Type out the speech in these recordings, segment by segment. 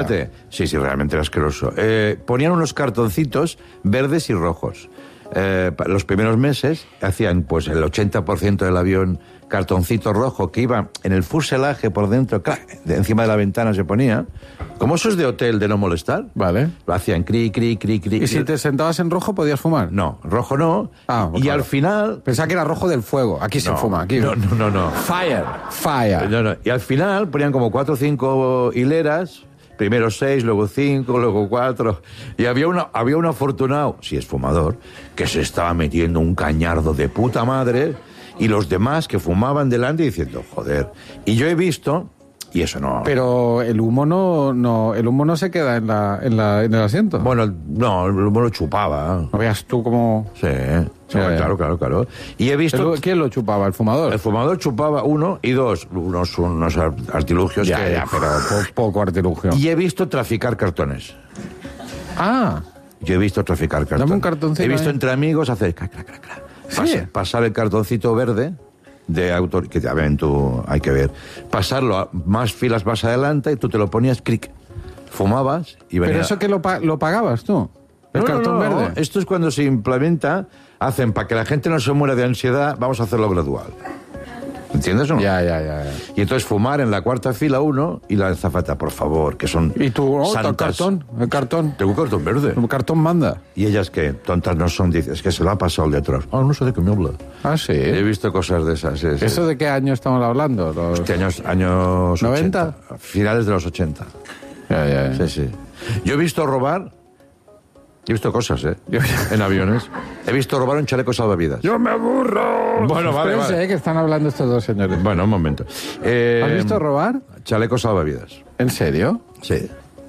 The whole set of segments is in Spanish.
Sí, realmente era asqueroso. Ponían unos cartoncitos verdes y rojos. Los primeros meses hacían pues el 80% del avión cartoncito rojo que iba en el fuselaje por dentro, encima de la ventana se ponía, como esos de hotel de no molestar. Vale. Lo hacían cri. ¿Y si te sentabas en rojo podías fumar? No, rojo no. Pues y claro. Al final... Pensaba que era rojo del fuego. Aquí se fuma. Aquí. No. Fire. No. Y al final ponían como 4 o 5 hileras, primero 6, luego 5, luego 4. Y había un afortunado, si es fumador, que se estaba metiendo un cañardo de puta madre, y los demás que fumaban delante diciendo, joder. Y yo he visto, y eso no... Pero el humo no se queda en el asiento. Bueno, no, el humo lo chupaba. No veas tú cómo... Sí, claro. Y he visto... ¿Quién lo chupaba? ¿El fumador? El fumador chupaba 1 y 2, unos artilugios pero poco artilugio. Y he visto traficar cartones. Yo he visto traficar cartones. Dame un cartoncito. He visto ahí. entre amigos hacer... ¿Sí? Pasar el cartoncito verde de autor, que ya ven tú, hay que ver. Pasarlo a más filas más adelante y tú te lo ponías, fumabas y venía... ¿Pero eso que lo pagabas tú? ¿El cartón verde? Esto es cuando se implementa, hacen para que la gente no se muera de ansiedad, vamos a hacerlo gradual. ¿Entiendes o no? Ya. Y entonces fumar en la cuarta fila uno y la azafata, por favor, que son ¿Y tú, santas. el cartón? Tengo un cartón verde. El cartón manda. Y ellas que tontas no son, dices, es que se lo ha pasado el de atrás. No sé de qué me habla. Sí. He visto cosas de esas. Sí. ¿Eso de qué año estamos hablando? Años 90. 80, finales de los 80. Ya. Sí. Yo he visto robar... He visto cosas, en aviones. He visto robar un chaleco salvavidas. ¡Yo me aburro! Bueno, vale. Que están hablando estos dos señores. Bueno, un momento. ¿Has visto robar? Chaleco salvavidas. ¿En serio? Sí.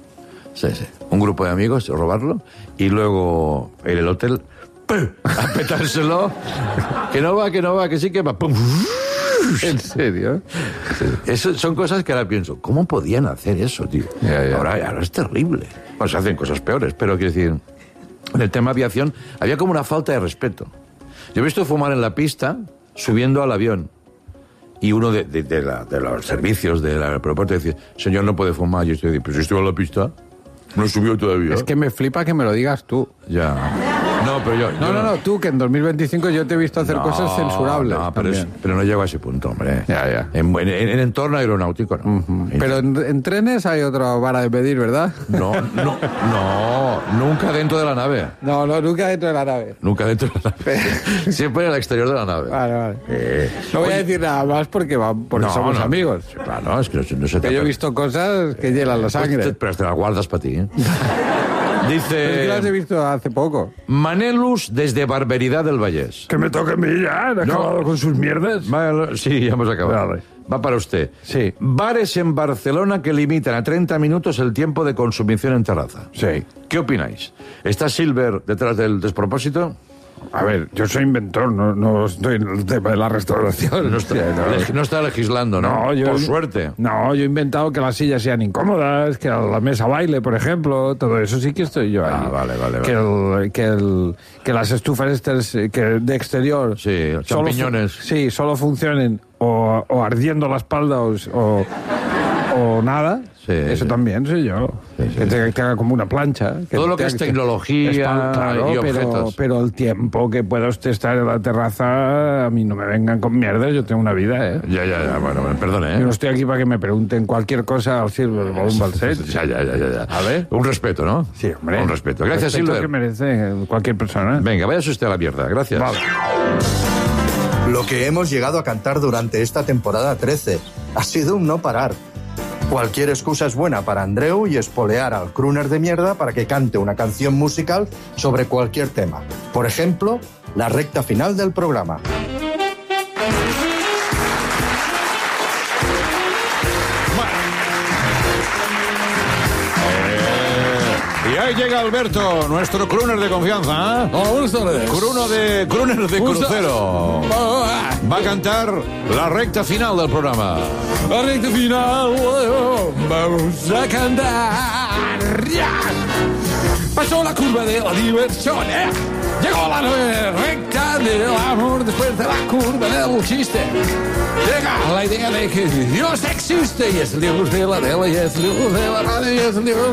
Un grupo de amigos, robarlo, y luego en el hotel, a petárselo. Que no va, que sí que va. ¡Pum! ¿En serio? Sí. Eso son cosas que ahora pienso, ¿cómo podían hacer eso, tío? Ya. Ahora es terrible. Bueno, se hacen cosas peores, pero quiero decir, en el tema aviación había como una falta de respeto. Yo he visto fumar en la pista subiendo al avión. Y uno de los servicios del aeropuerto decía, señor, no puede fumar. Y yo estoy, pero si estuvo en la pista, no subió todavía. Es que me flipa que me lo digas tú. Ya. No, pero yo... No, tú, que en 2025 yo te he visto hacer cosas censurables. No, pero no llego a ese punto, hombre. Ya. En entorno aeronáutico, no. Pero en trenes hay otra vara de medir, ¿verdad? No, nunca dentro de la nave. No, nunca dentro de la nave. Nunca dentro de la nave. Siempre en el exterior de la nave. Vale. No voy a decir nada más porque somos amigos. Claro, es que no se te... Que yo he visto cosas que hielan la sangre. Pero te las guardas para ti, Dice... Pero es que las he visto hace poco. Manelus desde Barberidad del Vallés. Que me toque a mí ya, han acabado con sus mierdas. Sí, ya hemos acabado. Vale. Va para usted. Sí. Bares en Barcelona que limitan a 30 minutos el tiempo de consumición en terraza. Sí. ¿Qué opináis? ¿Está Silver detrás del despropósito? A ver, yo soy inventor, no estoy en el tema de la restauración. No está legislando, ¿no? Por suerte. No, yo he inventado que las sillas sean incómodas, que la mesa baile, por ejemplo, todo eso sí que estoy yo ahí. Vale. Que las estufas estas de exterior... Sí, champiñones. Solo funcionen o ardiendo la espalda o nada. Sí, eso también soy yo. Que tenga como una plancha. Todo lo que es tecnología y objetos. Pero el tiempo que pueda usted estar en la terraza, a mí no me vengan con mierda, yo tengo una vida, Ya, bueno, perdone, Yo no estoy aquí para que me pregunten cualquier cosa al Silver Balloon Balset. Ya. A ver. Un respeto, ¿no? Sí, hombre. Un respeto. Gracias, Respeto Silver. que merece cualquier persona. Venga, váyase usted a la mierda. Gracias. Vale. Lo que hemos llegado a cantar durante esta temporada 13 ha sido un no parar. Cualquier excusa es buena para Andreu y espolear al crooner de mierda para que cante una canción musical sobre cualquier tema. Por ejemplo, la recta final del programa. Y ahí llega Alberto, nuestro crooner de confianza. Buenas tardes. Crooner de crucero. Va a cantar la recta final del programa. La recta final, vamos a cantar. Pasó la curva de la diversión, Llegó la recta del amor después de la curva del chiste. Llega la idea de que Dios existe y es Dios de la tele y es Dios de la radio y es Dios